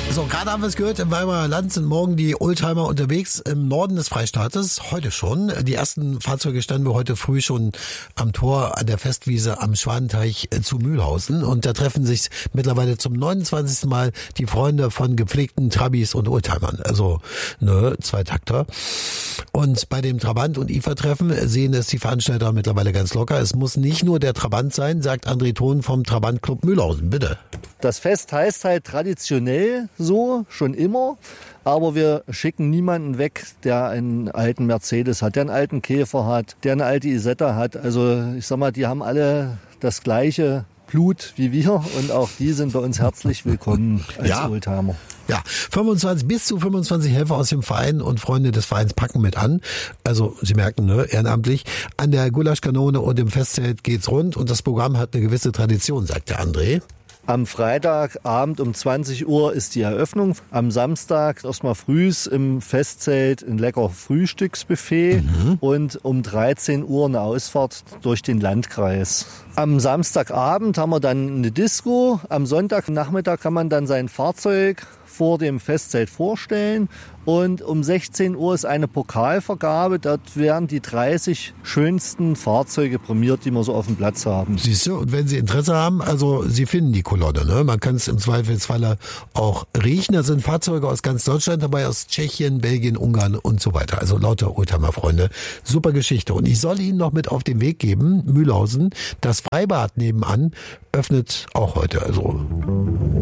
So, gerade haben wir es gehört, im Weimarer Land sind morgen die Oldtimer unterwegs im Norden des Freistaates, heute schon. Die ersten Fahrzeuge standen wir heute früh schon am Tor an der Festwiese am Schwanenteich zu Mühlhausen und da treffen sich mittlerweile zum 29. Mal die Freunde von gepflegten Trabis und Oldtimern, also Zweitakter. Und bei dem Trabant- und IFA-Treffen sehen es die Veranstalter mittlerweile ganz locker. Es muss nicht nur der Trabant sein, sagt André Thon vom Trabant-Club Mühlhausen. Bitte. Das Fest heißt halt traditionell so, schon immer. Aber wir schicken niemanden weg, der einen alten Mercedes hat, der einen alten Käfer hat, der eine alte Isetta hat. Also ich sag mal, die haben alle das gleiche Blut wie wir und auch die sind bei uns herzlich willkommen als Oldtimer. Ja, bis zu 25 Helfer aus dem Verein und Freunde des Vereins packen mit an. Also Sie merken, ehrenamtlich. An der Gulaschkanone und im Festzelt geht's rund und das Programm hat eine gewisse Tradition, sagt der André. Am Freitagabend um 20 Uhr ist die Eröffnung. Am Samstag erstmal frühs im Festzelt ein lecker Frühstücksbuffet und um 13 Uhr eine Ausfahrt durch den Landkreis. Am Samstagabend haben wir dann eine Disco. Am Sonntagnachmittag kann man dann sein Fahrzeug vor dem Festzelt vorstellen und um 16 Uhr ist eine Pokalvergabe. Dort werden die 30 schönsten Fahrzeuge prämiert, die wir so auf dem Platz haben. Siehst du, und wenn Sie Interesse haben, also Sie finden die Kolonne, ne? Man kann es im Zweifelsfalle auch riechen. Da sind Fahrzeuge aus ganz Deutschland dabei, aus Tschechien, Belgien, Ungarn und so weiter. Also lauter Oldtimer-Freunde. Super Geschichte. Und ich soll Ihnen noch mit auf den Weg geben, Mühlhausen, das Freibad nebenan öffnet auch heute. Also